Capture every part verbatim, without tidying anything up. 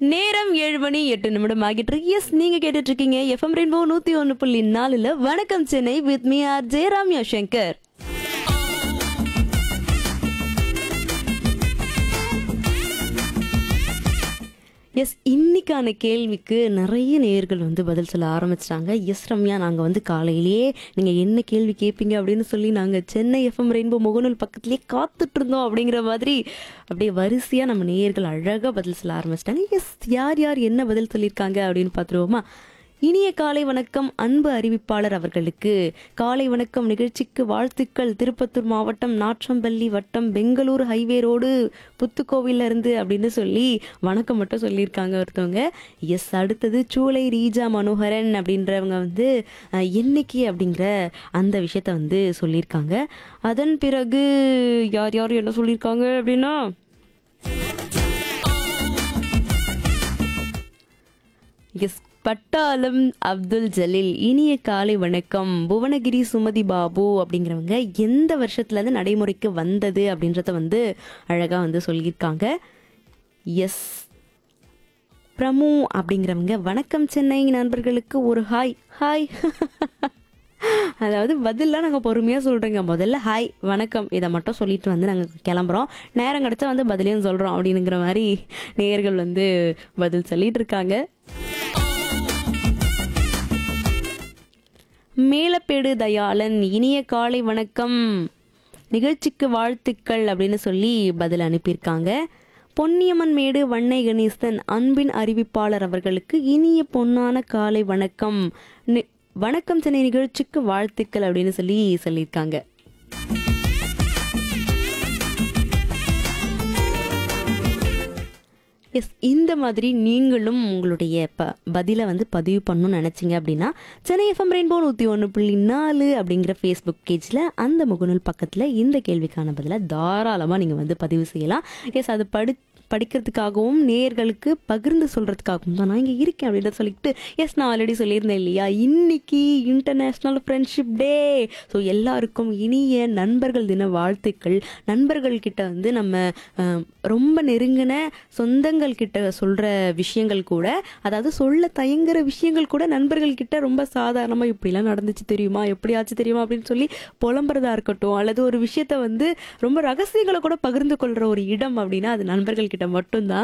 நேரம் ஏழு மணி எட்டு நிமிடம் ஆகிட்டு இருக்கு. எஸ், நீங்க கேட்டுட்டு இருக்கீங்க எஃப்எம் ரெயின்போ நூத்தி ஒன்னு புள்ளி நாலுல வணக்கம் Chennai with me R J Ramya Shankar. S, இன்னைக்கான கேள்விக்கு நிறைய நேயர்கள் வந்து பதில் சொல்ல ஆரம்பிச்சிட்டாங்க. எஸ் ரம்யா, நாங்கள் வந்து காலையிலேயே நீங்கள் என்ன கேள்வி கேட்பீங்க அப்படின்னு சொல்லி நாங்கள் சென்னை எஃப்எம் ரெயின்போ முகநூல் பக்கத்துலேயே காத்துட்டு இருந்தோம் அப்படிங்கிற மாதிரி அப்படியே வரிசையாக நம்ம நேயர்கள் அழகாக பதில் சொல்ல ஆரம்பிச்சிட்டாங்க. எஸ், யார் யார் என்ன பதில் சொல்லியிருக்காங்க அப்படின்னு பார்த்துருவோமா? இனிய காலை வணக்கம் அன்பு அறிவிப்பாளர் அவர்களுக்கு. காலை வணக்கம் நிகழ்ச்சிக்கு வாழ்த்துக்கள். திருப்பத்தூர் மாவட்டம் நாற்றம்பள்ளி வட்டம் பெங்களூர் ஹைவே ரோடு புத்துக்கோவில இருந்து அப்படின்னு சொல்லி வணக்கம் மட்டும் சொல்லியிருக்காங்க ஒருத்தவங்க. எஸ், அடுத்தது சூளை ரீஜா மனோகரன் அப்படின்றவங்க வந்து அஹ், என்னைக்கு அப்படிங்கிற அந்த விஷயத்த வந்து சொல்லியிருக்காங்க. அதன் பிறகு யார் யார் என்ன சொல்லியிருக்காங்க அப்படின்னா, எஸ், பட்டாளம் அப்துல் ஜலீல் இனிய காலை வணக்கம். புவனகிரி சுமதி பாபு அப்படிங்கிறவங்க எந்த வருஷத்துலேருந்து நடைமுறைக்கு வந்தது அப்படின்றத வந்து அழகாக வந்து சொல்லியிருக்காங்க. எஸ், பிரமு அப்படிங்கிறவங்க வணக்கம் சென்னை நண்பர்களுக்கு ஒரு ஹாய் ஹாய். அதாவது பதிலாக நாங்கள் பொறுமையாக சொல்கிறோங்க. முதல்ல ஹாய் வணக்கம் இதை மட்டும் சொல்லிட்டு வந்து நாங்கள் கிளம்புறோம், நேரம் கிடச்சா வந்து பதிலையும் சொல்கிறோம் அப்படிங்கிற மாதிரி நேயர்கள் வந்து பதில் சொல்லிட்டு இருக்காங்க. மேலப்பேடு தயாளன் இனிய காலை வணக்கம் நிகழ்ச்சிக்கு வாழ்த்துக்கள் அப்படின்னு சொல்லி பதில் அனுப்பியிருக்காங்க. பொன்னியம்மன் மேடு வண்ணை கணேசன் அன்பின் அறிவிப்பாளர் அவர்களுக்கு இனிய பொன்னான காலை வணக்கம். வணக்கம் சென்னை நிகழ்ச்சிக்கு வாழ்த்துக்கள் அப்படின்னு சொல்லி சொல்லியிருக்காங்க. எஸ், இந்த மாதிரி நீங்களும் உங்களுடைய ப பதிலை வந்து பதிவு பண்ணணும்னு நினச்சிங்க அப்படின்னா சென்னை எஃப்எம் ரெயின்போ நூற்றி ஒன்று புள்ளி நாலு அப்படிங்கிற ஃபேஸ்புக் பேஜில் அந்த முகநூல் பக்கத்தில் இந்த கேள்விக்கான பதிலை தாராளமாக நீங்கள் வந்து பதிவு செய்யலாம். எஸ், அது படி படிக்கிறதுக்காகவும் நேயர்களுக்கு பகிர்ந்து சொல்கிறதுக்காகவும் தான் நான் இங்கே இருக்கேன் அப்படின்னு சொல்லிட்டு, எஸ், நான் ஆல்ரெடி சொல்லியிருந்தேன் இல்லையா, இன்னைக்கு இன்டர்நேஷ்னல் ஃப்ரெண்ட்ஷிப் டே. ஸோ எல்லாருக்கும் இனிய நண்பர்கள் தின வாழ்த்துக்கள். நண்பர்கள்கிட்ட வந்து நம்ம அஹ், ரொம்ப நெருங்கின சொந்தங்கள் கிட்ட சொல்கிற விஷயங்கள் கூட, அதாவது சொல்ல தயங்குற விஷயங்கள் கூட நண்பர்கள்கிட்ட ரொம்ப சாதாரணமாக இப்படிலாம் நடந்துச்சு தெரியுமா, எப்படியாச்சு தெரியுமா அப்படின்னு சொல்லி புலம்புறதா இருக்கட்டும், அல்லது ஒரு விஷயத்த வந்து ரொம்ப ரகசியங்களை கூட பகிர்ந்து கொள்கிற ஒரு இடம் அப்படின்னா அது நண்பர்கள்கிட்ட மட்டும்தான்.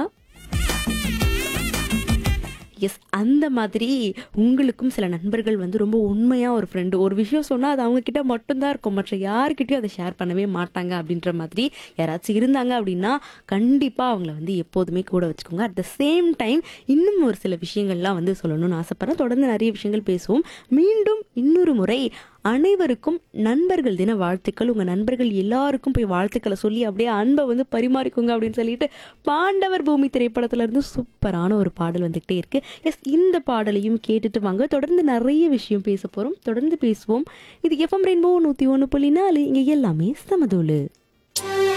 எஸ், அந்த மாதிரி உங்களுக்கும் சில நண்பர்கள் வந்து ரொம்ப உண்மையாக ஒரு ஃப்ரெண்டு ஒரு விஷயம் சொன்னால் அது அவங்கக்கிட்ட மட்டும்தான் இருக்கும், மற்ற யாருக்கிட்டையும் அதை ஷேர் பண்ணவே மாட்டாங்க அப்படின்ற மாதிரி யாராச்சும் இருந்தாங்க அப்படின்னா கண்டிப்பாக அவங்கள வந்து எப்போதுமே கூட வச்சுக்கோங்க. அட் த சேம் டைம் இன்னும் ஒரு சில விஷயங்கள்லாம் வந்து சொல்லணும்னு ஆசைப்பட்றேன். தொடர்ந்து நிறைய விஷயங்கள் பேசுவோம். மீண்டும் இன்னொரு முறை அனைவருக்கும் நண்பர்கள் தின வாழ்த்துக்கள். உங்கள் நண்பர்கள் எல்லாருக்கும் போய் வாழ்த்துக்களை சொல்லி அப்படியே அன்பை வந்து பரிமாறிக்கோங்க அப்படின்னு சொல்லிட்டு பாண்டவர் பூமி திரைப்படத்துல இருந்து சூப்பரான ஒரு பாடல் வந்துகிட்டே இருக்கு. எஸ், இந்த பாடலையும் கேட்டுட்டு வாங்க. தொடர்ந்து நிறைய விஷயம் பேச போகிறோம், தொடர்ந்து பேசுவோம். இது எஃப்எம் ரெயின்போ நூற்றி ஒன்று புள்ளி நாலு, இங்கே எல்லாமே சமதூளு.